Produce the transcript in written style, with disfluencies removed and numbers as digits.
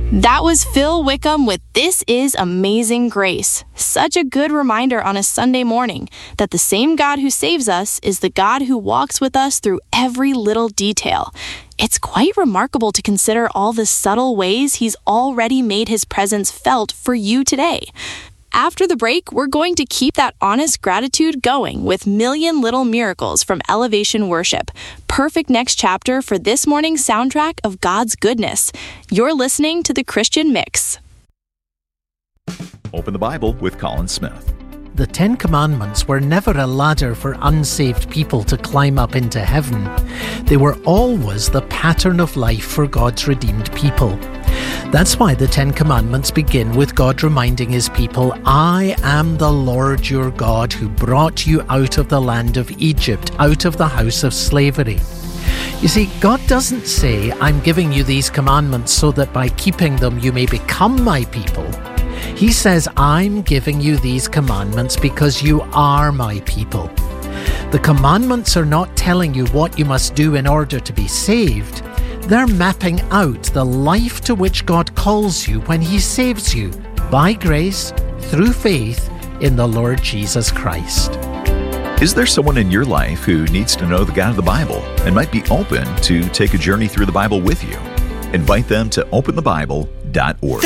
That was Phil Wickham with This Is Amazing Grace. Such a good reminder on a Sunday morning that the same God who saves us is the God who walks with us through every little detail. It's quite remarkable to consider all the subtle ways He's already made His presence felt for you today. After the break, we're going to keep that honest gratitude going with Million Little Miracles from Elevation Worship. Perfect next chapter for this morning's soundtrack of God's goodness. You're listening to The Christian Mix. Open the Bible with Colin Smith. The Ten Commandments were never a ladder for unsaved people to climb up into heaven. They were always the pattern of life for God's redeemed people. That's why the Ten Commandments begin with God reminding His people, I am the Lord your God who brought you out of the land of Egypt, out of the house of slavery. You see, God doesn't say, I'm giving you these commandments so that by keeping them you may become my people. He says, I'm giving you these commandments because you are my people. The commandments are not telling you what you must do in order to be saved. They're mapping out the life to which God calls you when He saves you, by grace, through faith in the Lord Jesus Christ. Is there someone in your life who needs to know the God of the Bible and might be open to take a journey through the Bible with you? Invite them to openthebible.org.